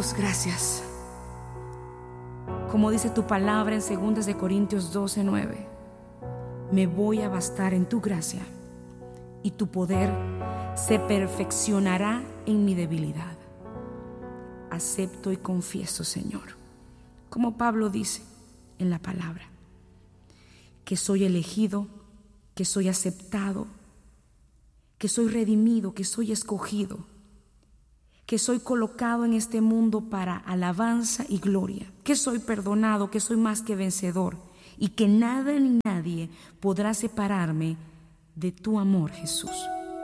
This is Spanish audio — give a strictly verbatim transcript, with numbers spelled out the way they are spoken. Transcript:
Jesús, gracias. Como dice tu palabra en segunda de Corintios doce, nueve, me voy a bastar en tu gracia y tu poder se perfeccionará en mi debilidad. Acepto y confieso, Señor, como Pablo dice en la palabra, que soy elegido, que soy aceptado, que soy redimido, que soy escogido, que soy colocado en este mundo para alabanza y gloria, que soy perdonado, que soy más que vencedor y que nada ni nadie podrá separarme de tu amor, Jesús.